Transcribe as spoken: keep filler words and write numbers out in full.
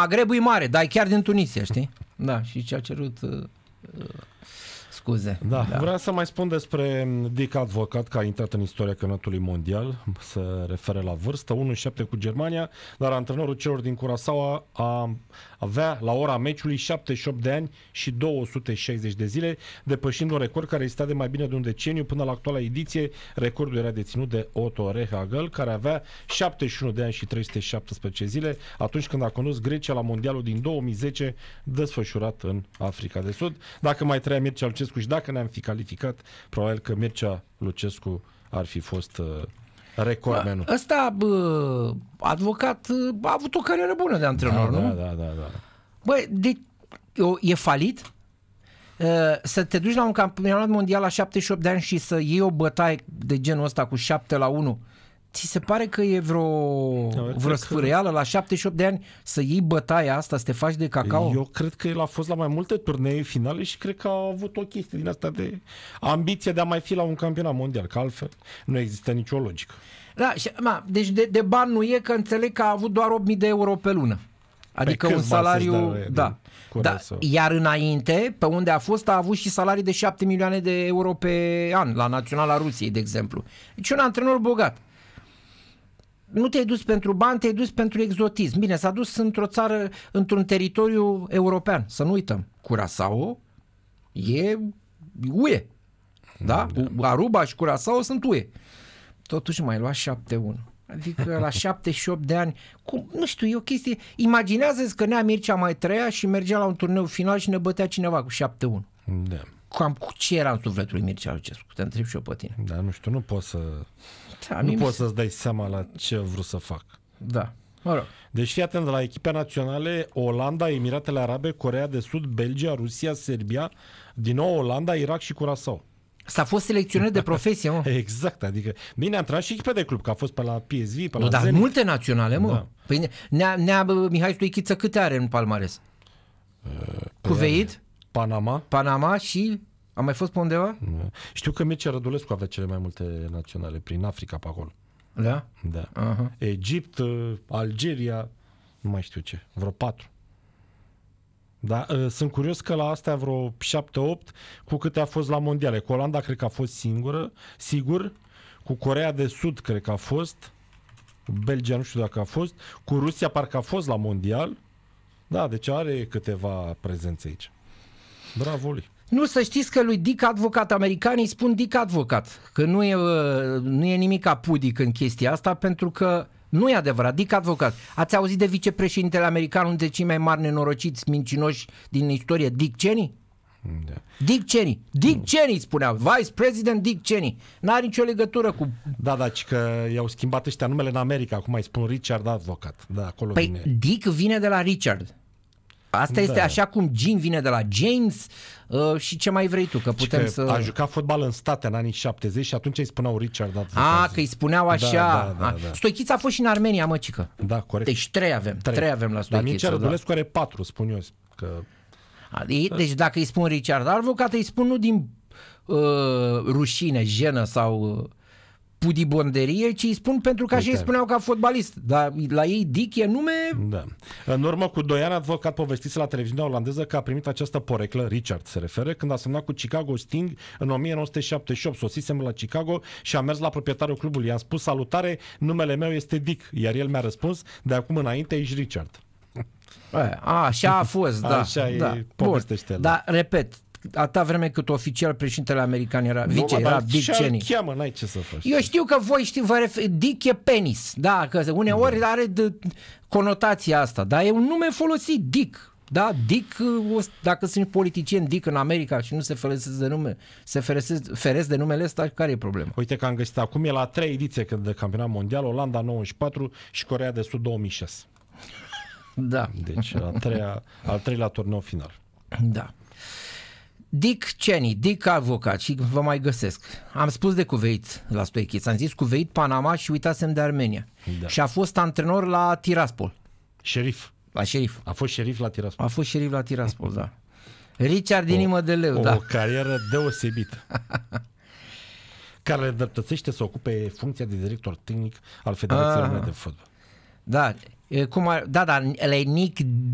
Magrebul e mare, dar e chiar din Tunisia, știi? Da, și ce a cerut uh, uh, scuze. Da, da, vreau să mai spun despre Dick Advocat, că a intrat în istoria campionatului mondial, se referă la vârstă, unu virgulă șapte cu Germania, dar antrenorul celor din Curaçao a, avea la ora meciului șaptezeci și opt de ani și două sute șaizeci de zile, depășind un record care exista de mai bine de un deceniu. Până la actuala ediție, recordul era deținut de Otto Rehhagel, care avea șaptezeci și unu de ani și trei sute șaptesprezece zile, atunci când a condus Grecia la mondialul din două mii zece, desfășurat în Africa de Sud. Dacă mai trăia Mircea Lucescu și dacă ne-am fi calificat, probabil că Mircea Lucescu ar fi fost uh, recordmenul. Ăsta, bă, Advocat, a avut o carieră bună de antrenor, da, nu? Da, da, da, da. Băi, de, e falit? Să te duci la un campionat mondial la șaptezeci și opt de ani și să iei o bătaie de genul ăsta cu șapte la unu, ți se pare că e vreo, da, vreo sfârâială la șaptezeci și opt de ani să iei bătaia asta, să te faci de cacao? Eu cred că el a fost la mai multe turnee finale și cred că a avut o chestie din asta de ambiție de a mai fi la un campionat mondial, că altfel nu există nicio logică. Da, și, ma, deci de, de bani nu e, că înțeleg că a avut doar opt mii de euro pe lună. Adică un salariu, da, da. Iar înainte, pe unde a fost, a avut și salarii de șapte milioane de euro pe an, la Naționala Rusiei, de exemplu. Deci un antrenor bogat. Nu te-ai dus pentru bani, te-ai dus pentru exotism. Bine, s-a dus într-o țară, într-un teritoriu european, să nu uităm. Curaçao e U E. Da? Aruba și Curaçao sunt U E. Totuși mai lua șapte unu. Adică la șaptezeci și opt de ani, cum, nu știu, e o chestie. Imaginează-ți că Nea Mircea mai trăia și mergea la un turneu final și ne bătea cineva cu șapte unu. Da. Cam cu ce era în sufletul lui Mircea Lucescu? Te întreb și eu pe tine. Da, nu știu, nu poți să da, nu poți să-ți dai seama la ce vreau să fac. Da, mă rog. Deci fii atent, de la echipe naționale, Olanda, Emiratele Arabe, Coreea de Sud, Belgia, Rusia, Serbia, din nou Olanda, Irak și Curaçao. S-a fost selecționer de profesie, mă. Exact, adică bine, a intrat și echipe de club, că a fost pe la P S V, pe nu, la dar Zenit. multe naționale, mă. Da. Păi Nea, Nea Mihai Stoichiță câte are în palmares? Uh, Cuveit, Panama. Panama și a mai fost pe undeva? Da. Știu că Mircea Rădulescu avea cele mai multe naționale prin Africa pe acolo. Da? Da. Uh-huh. Egipt, Algeria, nu mai știu ce, vreo patru. Da, sunt curios că la astea vreo șapte opt, cu câte a fost la mondiale. Cu Olanda cred că a fost singură, sigur. Cu Coreea de Sud cred că a fost. Cu Belgia nu știu dacă a fost. Cu Rusia parcă a fost la mondial. Da, deci are câteva prezențe aici. Bravo lui. Nu, să știți că lui Dick Advocat, americanii spun Dick Advocat, că nu e, nu e nimic apudic în chestia asta, pentru că nu e adevărat. Dick Advocat. Ați auzit de vicepreședintele american, unul dintre cei mai mari nenorociți mincinoși din istorie, Dick Cheney? Da. Dick Cheney. Dick mm. Cheney spunea. Vice President Dick Cheney. N-are nicio legătură cu... Da, da, ci că i-au schimbat ăștia numele în America. Acum îi spun Richard Advocat. Da, acolo păi vine. Dick vine de la Richard. Asta da. este așa cum Jim vine de la James uh, și ce mai vrei tu, că putem că să... a jucat fotbal în state în anii șaptezeci și atunci îi spuneau Richard Advocat. Ah, că îi spuneau așa. Da, da, da, da. Stoichița a fost și în Armenia, măcică. Da, corect. Deci trei avem. Trei, trei avem la Stoichița. Dar Mircea Rădulescu da. are patru, spun eu. Că... Deci dacă îi spun Richard Advocat, îi spun nu din uh, rușine, jenă sau... Uh, pudibonderie, ci îi spun pentru că așa îi spuneau ca fotbalist. Dar la ei Dick e nume... Da. În urmă cu doi ani, Advocat povestise la televiziunea olandeză că a primit această poreclă, Richard se referă, când a semnat cu Chicago Sting în o mie nouă sute șaptezeci și opt. Sosisem la Chicago și a mers la proprietarul clubului. I-am spus salutare, numele meu este Dick. Iar el mi-a răspuns, de acum înainte ești Richard. A, așa a fost, da. Așa da. e, povestește. Dar, repet, atâta vreme cât oficial președintele american era, nu, vice, mă, era Dick Cheney. Cheamă, n-ai ce să faci. Eu știu că voi știți, vă refer, Dick e penis, da, că uneori da. are de, conotația asta, dar e un nume folosit, Dick. Da, Dick, dacă sunt politicieni Dick în America și nu se feresc de nume, se feresc, feresc de numele ăsta, care e problema? Uite că am găsit acum, e la trei ediție de campionat mondial, Olanda nouăzeci și patru și Coreea de Sud două mii șase. Da. Deci a treia, al treilea turneu final. Da. Dick Cheney, Dick Advocat și vă mai găsesc. Am spus de Cuveit la Stoichița, am zis Cuveit, Panama și uitasem de Armenia. Da. Și a fost antrenor la Tiraspol. Șerif. La Șerif. A fost șerif la Tiraspol. A fost șerif la Tiraspol, da. Richard din inimă de leu, o, da. O carieră deosebită. Care le îndreptățește să ocupe funcția de director tehnic al Federației Române de Fotbal. Da, cum ar, da, da, ăla e Nick